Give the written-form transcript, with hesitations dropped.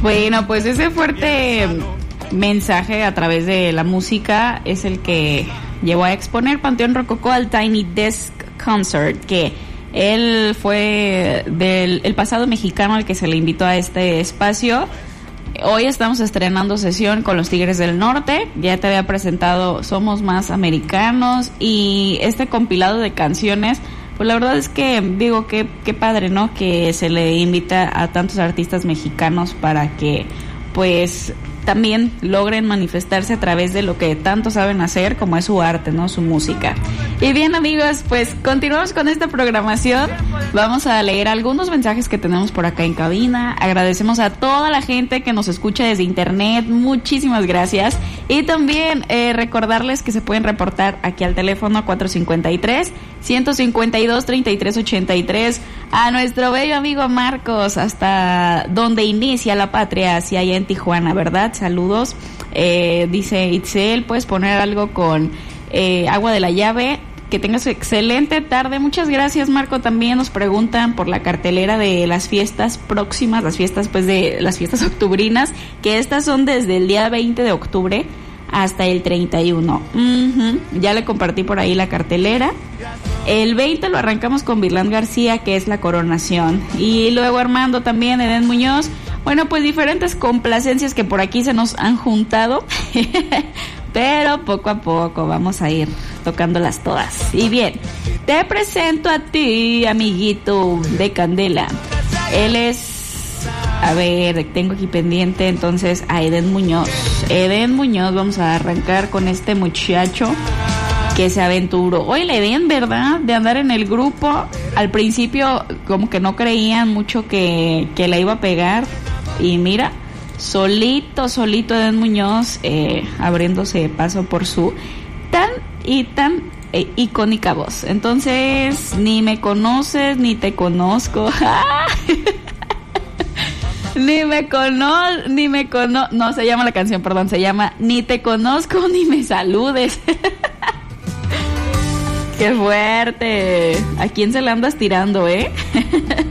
Bueno, pues ese fuerte mensaje a través de la música es el que llevó a exponer Panteón Rococó al Tiny Desk Concert, que él fue el pasado mexicano al que se le invitó a este espacio. Hoy estamos estrenando sesión con los Tigres del Norte. Ya te había presentado Somos Más Americanos y este compilado de canciones. Pues la verdad es que digo que qué padre, ¿no? Que se le invita a tantos artistas mexicanos para que pues también logren manifestarse a través de lo que tanto saben hacer, como es su arte, ¿no? Su música. Y bien, amigos, pues continuamos con esta programación. Vamos a leer algunos mensajes que tenemos por acá en cabina. Agradecemos a toda la gente que nos escucha desde internet. Muchísimas gracias. Y también recordarles que se pueden reportar aquí al teléfono 453-152-3383 a nuestro bello amigo Marcos, hasta donde inicia la patria, hacia allá en Tijuana, ¿verdad? Saludos. Dice Itzel, puedes poner algo con Agua de la Llave. Que tengas excelente tarde. Muchas gracias, Marco. También nos preguntan por la cartelera de las fiestas próximas, las fiestas octubrinas, que estas son desde el día 20 de octubre hasta el 31. Ya le compartí por ahí la cartelera. El 20 lo arrancamos con Virlán García, que es La Coronación. Y luego Armando también, Edén Muñoz. Bueno, pues diferentes complacencias que por aquí se nos han juntado. Pero poco a poco vamos a ir tocándolas todas. Y bien, te presento a ti, amiguito de Candela. Él es... A ver, tengo aquí pendiente entonces a Edén Muñoz. Edén Muñoz, vamos a arrancar con este muchacho que se aventuró. Oye, le Edén, ¿verdad? De andar en el grupo. Al principio como que no creían mucho que la iba a pegar. Y mira, solito Edén Muñoz abriéndose paso por su tan icónica voz. Entonces, ni me conoces, ni te conozco. No, se llama la canción, perdón, se llama Ni te conozco, ni me saludes. ¡Qué fuerte! ¿A quién se le andas tirando,